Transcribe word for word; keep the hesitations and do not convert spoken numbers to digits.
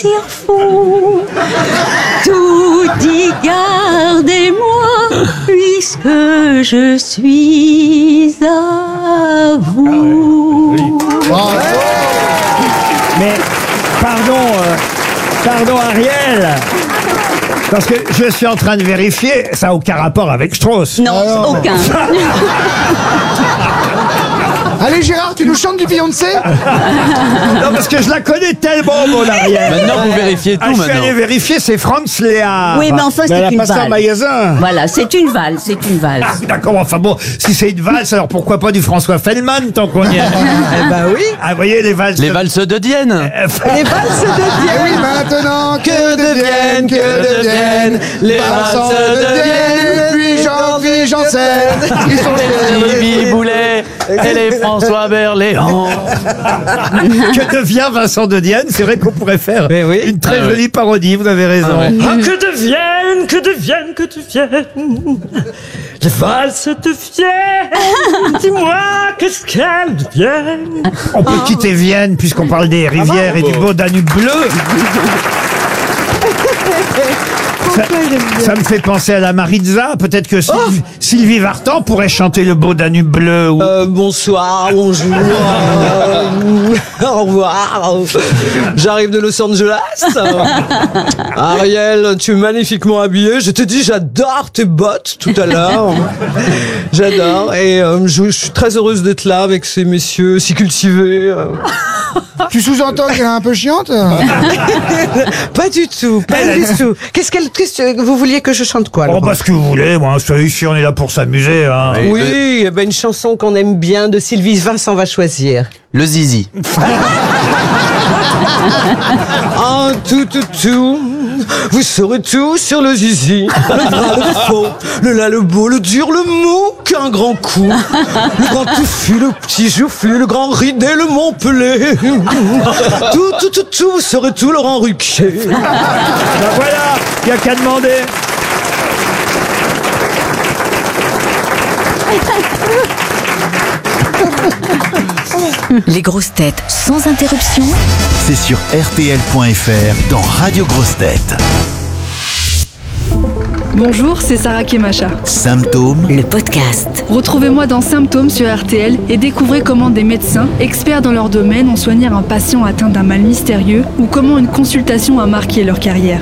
plaisir fou. Tout dit gardez-moi, puisque je suis à vous. Bravo. Mais, pardon, euh, pardon Ariel, parce que je suis en train de vérifier, ça n'a aucun rapport avec Strauss. Non, Alors. aucun. Allez Gérard, tu nous chantes du Beyoncé? Non, parce que je la connais tellement, mon Ariel. Maintenant, vous vérifiez tout, Ah, je suis allé maintenant. vérifier, c'est Franz Léa. Oui, mais enfin, Mais elle c'est a une pas ça en valse. magasin. Voilà, c'est une valse, c'est une valse. Ah, d'accord, enfin bon, si c'est une valse, alors pourquoi pas du François Fellman, tant qu'on y est. Eh ben oui. Ah, vous voyez, les valses... Les valses de Dienne. Euh, Les valses de Et Dienne. oui, maintenant que deviennent, que deviennent les Vincent valses de de Dienne, puis Jean-Philippe Janssen. Ils sont Sylvie Boulet et les François Berléand. que devient Vincent de Dienne? C'est vrai qu'on pourrait faire Mais oui. une très Ah, jolie oui. parodie, vous avez raison. Ah, ouais. Ah, que deviennent, que deviennent, que deviennent les valses deviennent. Dis-moi, qu'est-ce qu'elles deviennent? On peut quitter Vienne, puisqu'on parle des rivières et du beau Danube bleu. Ça, ça me fait penser à la Maritza. Peut-être que Sylvie, Sylvie Vartan pourrait chanter le beau Danube bleu. Ou... Euh, bonsoir, bonjour, euh, au revoir. J'arrive de Los Angeles. Ariel, tu es magnifiquement habillée. Je te dis, j'adore tes bottes tout à l'heure. J'adore. Et euh, je, je suis très heureuse d'être là avec ces messieurs si cultivés. euh. Tu sous-entends qu'elle est un peu chiante? Pas du tout, pas du tout. Qu'est-ce qu'elle, qu'est-ce que vous vouliez que je chante quoi Oh, alors bah, ce que vous voulez, moi. Ici, on est là pour s'amuser, hein. Oui. Oui, eh ben une chanson qu'on aime bien de Sylvie Vincent va choisir. Le zizi. Un tout tout tout, vous saurez tout sur le zizi. Le bras, le faux, le là, le beau, le dur, le mou, qu'un grand coup. Le grand touffu, le petit joufflu, le grand ridé, le Montpellier. Tout, tout, tout, tout, vous saurez tout, Laurent Ruquier. Ben voilà, il n'y a qu'à demander. Les grosses têtes sans interruption. C'est sur R T L point F R dans Radio Grosses Têtes. Bonjour, c'est Sarah Kemacha. Symptômes, Le podcast. Retrouvez-moi dans Symptômes sur R T L et découvrez comment des médecins, experts dans leur domaine, ont soigné un patient atteint d'un mal mystérieux ou comment une consultation a marqué leur carrière.